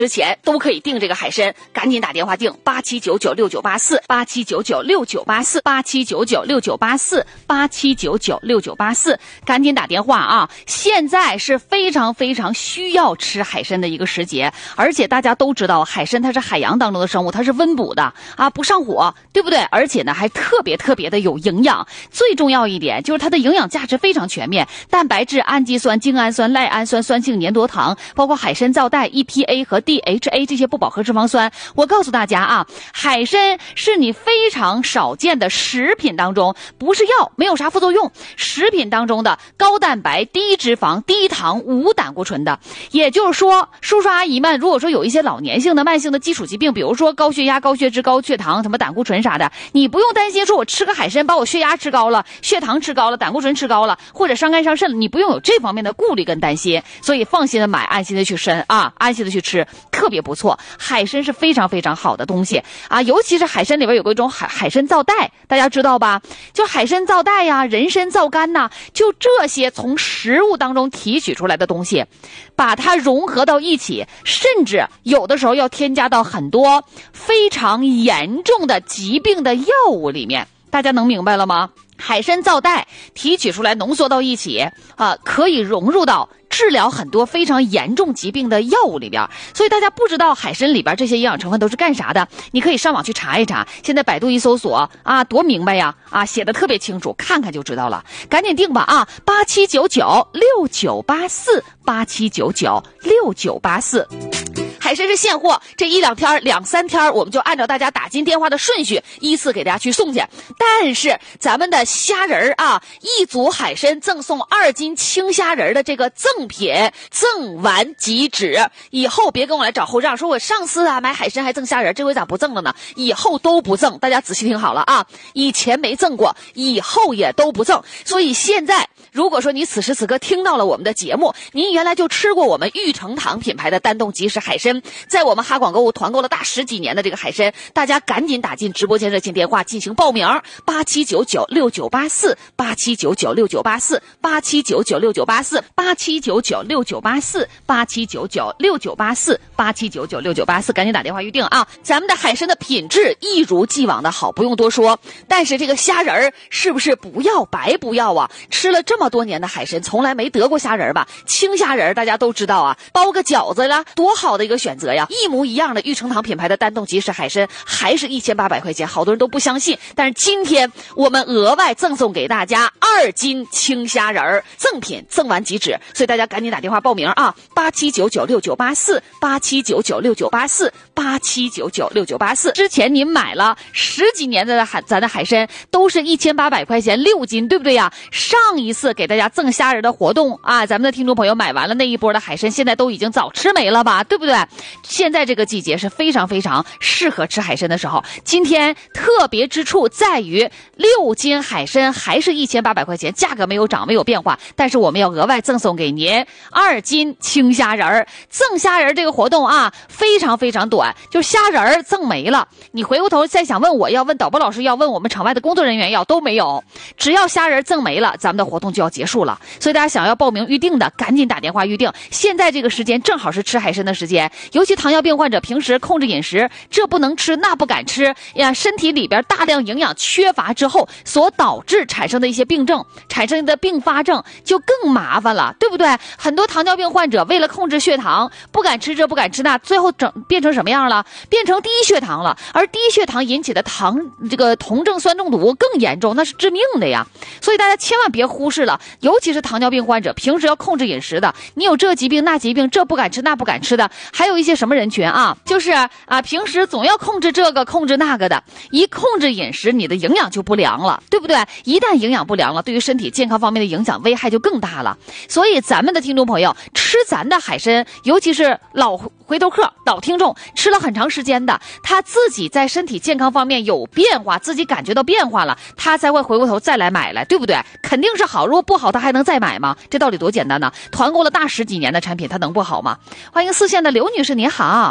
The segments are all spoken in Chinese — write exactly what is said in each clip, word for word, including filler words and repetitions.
之前都可以订这个海参，赶紧打电话订八七九九六九八四八七九九六九八四八七九九六九八四八七九九六九八四，赶紧打电话啊！现在是非常非常需要吃海参的一个时节，而且大家都知道海参它是海洋当中的生物，它是温补的啊，不上火，对不对？而且呢还特别特别的有营养，最重要一点就是它的营养价值非常全面，蛋白质、氨基酸、精氨酸、赖氨酸、酸性粘多糖，包括海参皂带、E P A 和 D H A 这些不饱和脂肪酸。我告诉大家啊，海参是你非常少见的食品当中，不是药，没有啥副作用，食品当中的高蛋白、低脂肪、低糖、无胆固醇的。也就是说，叔叔阿姨们如果说有一些老年性的慢性的基础疾病，比如说高血压、高血脂、高血糖、什么胆固醇啥的，你不用担心说我吃个海参把我血压吃高了、血糖吃高了、胆固醇吃高了，或者伤肝伤肾了，你不用有这方面的顾虑跟担心。所以放心的买，安心的去参啊，安心的去吃，特别不错。海参是非常非常好的东西啊，尤其是海参里边有个一种海海参皂带，大家知道吧？就海参皂带呀、人参皂苷呐，就这些从食物当中提取出来的东西，把它融合到一起，甚至有的时候要添加到很多非常严重的疾病的药物里面。大家能明白了吗？海参皂带提取出来浓缩到一起啊，可以融入到治疗很多非常严重疾病的药物里边。所以大家不知道海参里边这些营养成分都是干啥的，你可以上网去查一查，现在百度一搜索啊，多明白呀，啊，写的特别清楚，看看就知道了。赶紧订吧啊，八七九九六九八四八七九九六九八四。海参是现货，这一两天两三天我们就按照大家打进电话的顺序依次给大家去送去。但是咱们的虾仁啊，一组海参赠送二斤青虾仁的这个赠品，赠完即止。以后别跟我来找后账，说我上次啊买海参还赠虾仁，这回咋不赠了呢？以后都不赠，大家仔细听好了啊，以前没赠过，以后也都不赠。所以现在如果说你此时此刻听到了我们的节目，您原来就吃过我们玉成堂品牌的丹东即食海参，在我们哈广购物团购了大十几年的这个海参，大家赶紧打进直播间热线电话进行报名，八七九九六九八四八七九九六九八四八七九九六九八四八七九九六九八四八七九九六九八四八七九九六九八四，赶紧打电话预定啊！咱们的海参的品质一如既往的好，不用多说。但是这个虾仁儿是不是不要白不要啊？吃了这么多年的海参，从来没得过虾仁吧？青虾仁大家都知道啊，包个饺子啦，多好的一个选择呀！一模一样的玉成堂品牌的丹东即食海参，还是一千八百块钱，好多人都不相信。但是今天我们额外赠送给大家二斤青虾仁儿，赠品赠完即止，所以大家赶紧打电话报名啊！八七九九六九八四八七九九六九八四八七九九六九八四。之前您买了十几年的海咱的海参，都是一千八百块钱六斤，对不对呀？上一次给大家赠虾仁的活动啊，咱们的听众朋友买完了那一波的海参，现在都已经早吃没了吧，对不对？现在这个季节是非常非常适合吃海参的时候。今天特别之处在于六斤海参还是一千八百块钱，价格没有涨没有变化，但是我们要额外赠送给您二斤青虾仁儿。赠虾仁这个活动啊非常非常短，就虾仁儿赠没了，你回过头再想问我要，问导播老师要，问我们场外的工作人员要，都没有。只要虾仁赠没了，咱们的活动就要结束了。所以大家想要报名预定的赶紧打电话预定，现在这个时间正好是吃海参的时间，尤其糖尿病患者平时控制饮食，这不能吃那不敢吃呀，身体里边大量营养缺乏之后所导致产生的一些病症，产生的并发症就更麻烦了，对不对？很多糖尿病患者为了控制血糖，不敢吃这不敢吃那，最后整变成什么样了？变成低血糖了，而低血糖引起的糖这个酮症酸中毒更严重，那是致命的呀。所以大家千万别忽视了，尤其是糖尿病患者平时要控制饮食的，你有这疾病那疾病，这不敢吃那不敢吃的，还有一些什么人群啊，就是啊平时总要控制这个控制那个的，一控制饮食你的营养就不良了，对不对？一旦营养不良了，对于身体健康方面的影响危害就更大了。所以咱们的听众朋友吃咱的海参，尤其是老回头客老听众吃了很长时间的，他自己在身体健康方面有变化，自己感觉到变化了，他才会回过头再来买来，对不对？肯定是好，如果不好他还能再买吗？这道理多简单呢！团购了大十几年的产品，他能不好吗？欢迎四线的刘女士，您好。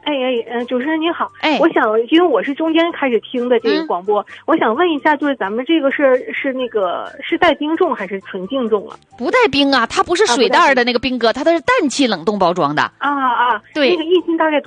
哎哎，嗯、呃，主持人您好， 哎， 我想，因为我是中间开始听的这个广播，嗯、我想问一下，就是咱们这个是是那个是带冰种还是纯净种啊？ 不带冰啊，它不是水袋的那个冰哥，它它是氮气冷冻包装的。 啊啊， 对， 那个一斤大概多